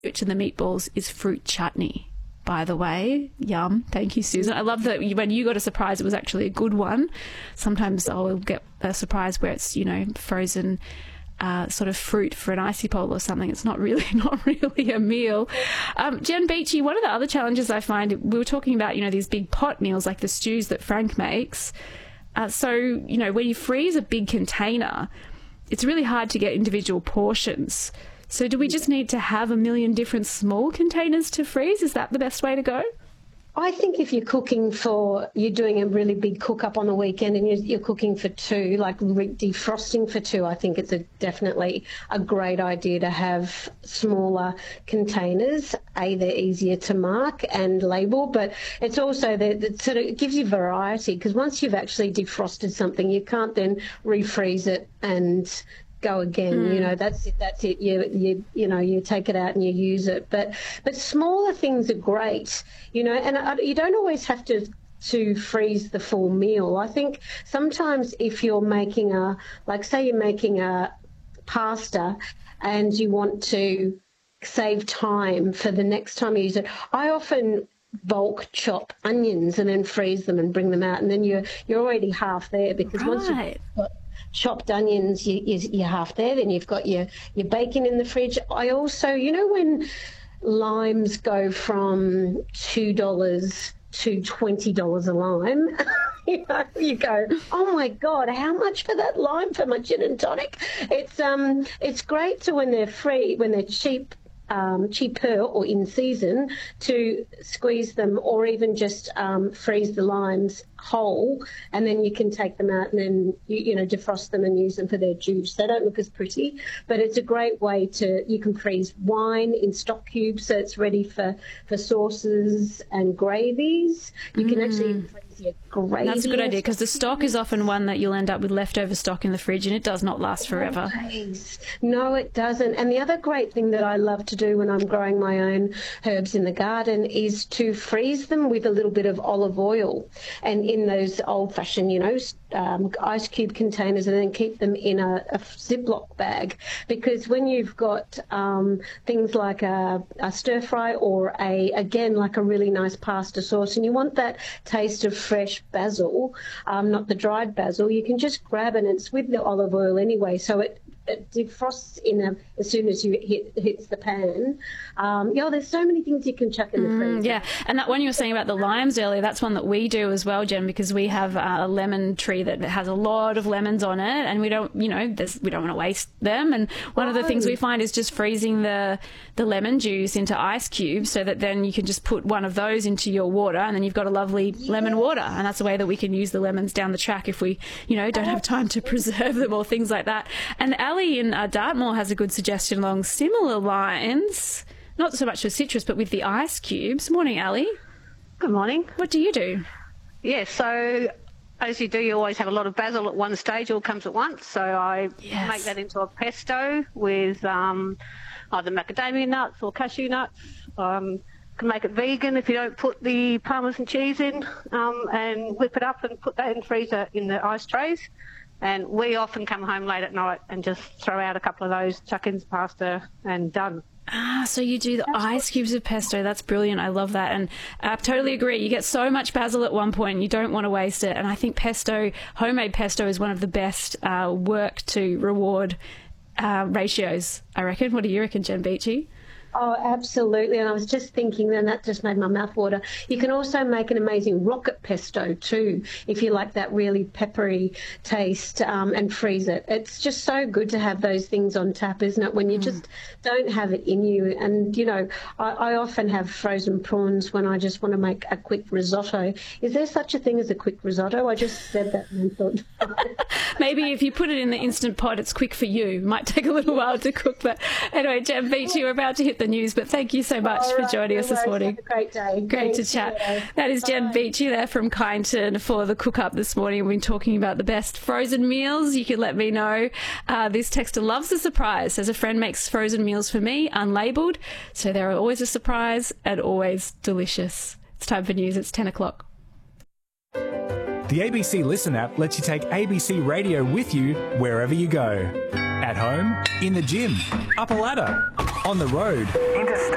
sandwich and the meatballs is fruit chutney. By the way, yum. Thank you, Susan. I love that when you got a surprise, it was actually a good one. Sometimes I'll get a surprise where it's, frozen sort of fruit for an icy pole or something. It's not really a meal. Jen Beachy, one of the other challenges I find, we were talking about, these big pot meals like the stews that Frank makes. So, when you freeze a big container, it's really hard to get individual portions. So do we just need to have a million different small containers to freeze? Is that the best way to go? I think if you're you're doing a really big cook-up on the weekend and you're cooking for two, like defrosting for two, I think it's definitely a great idea to have smaller containers. They're easier to mark and label, but it's also that sort of it gives you variety, because once you've actually defrosted something, you can't then refreeze it and go again. That's it. You take it out and you use it. But smaller things are great, and you don't always have to freeze the full meal. I think sometimes if you're making say you're making a pasta and you want to save time for the next time you use it, I often bulk chop onions and then freeze them and bring them out, and then you're already half there, because once you've got chopped onions, you're half there. Then you've got your bacon in the fridge. I also, when limes go from $2 to $20 a lime, you go, oh my God, how much for that lime for my gin and tonic? It's great to, when they're cheaper or in season, to squeeze them, or even just freeze the limes whole, and then you can take them out and then defrost them and use them for their juice. They don't look as pretty, but it's a great way you can freeze wine in stock cubes so it's ready for sauces and gravies. You can actually freeze your gravy. That's a good idea, because the stock is often one that you'll end up with leftover stock in the fridge, and it does not last forever. No, it doesn't. And the other great thing that I love to do when I'm growing my own herbs in the garden is to freeze them with a little bit of olive oil, and in those old-fashioned, ice cube containers, and then keep them in a Ziploc bag, because when you've got things like a stir fry or like a really nice pasta sauce, and you want that taste of fresh basil, not the dried basil, you can just grab it, and it's with the olive oil anyway, so it defrosts as soon as it hits the pan. There's so many things you can chuck in the freezer. Yeah, and that one you were saying about the limes earlier, that's one that we do as well, Jen, because we have a lemon tree that has a lot of lemons on it, and we don't want to waste them. And one of the things we find is just freezing the lemon juice into ice cubes, so that then you can just put one of those into your water, and then you've got a lovely lemon water. And that's a way that we can use the lemons down the track if we, don't have time to preserve them or things like that. And Ali in Dartmoor has a good suggestion along similar lines, not so much with citrus, but with the ice cubes. Morning, Ali. Good morning. What do you do? Yeah, so as you do, you always have a lot of basil at one stage, all comes at once. So I make that into a pesto with either macadamia nuts or cashew nuts. Can make it vegan if you don't put the Parmesan cheese in, and whip it up and put that in the freezer in the ice trays. And we often come home late at night and just throw out a couple of those, chuck in pasta, and done. So you do the ice cubes of pesto. That's brilliant. I love that. And I totally agree. You get so much basil at one point, you don't want to waste it. And I think homemade pesto is one of the best work to reward ratios, I reckon. What do you reckon, Jen Beachy? Oh, absolutely. And I was just thinking, and that just made my mouth water. You can also make an amazing rocket pesto too, if you like that really peppery taste, and freeze it. It's just so good to have those things on tap, isn't it, when you just don't have it in you. And, I often have frozen prawns when I just want to make a quick risotto. Is there such a thing as a quick risotto? I just said that and thought... Maybe if you put it in the Instant Pot, it's quick for you. It might take a little while to cook. But anyway, Jen Beachy, we're about to hit the news, but thank you so much for joining us this morning. Have a great day. Great to chat. That is Jen Beachy there from Kyneton for the Cook Up this morning. We've been talking about the best frozen meals. You can let me know. This texter loves a surprise. Says a friend makes frozen meals for me, unlabelled, so they're always a surprise and always delicious. It's time for news. It's 10 o'clock. The ABC Listen app lets you take ABC Radio with you wherever you go. At home, in the gym, up a ladder, on the road, interstate.